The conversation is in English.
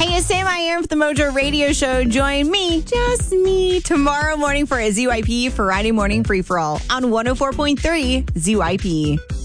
Hey, it's Sam I am for the Mojo Radio Show. Join me, just me, tomorrow morning for a ZYP Friday Morning Free For All on 104.3 ZYP.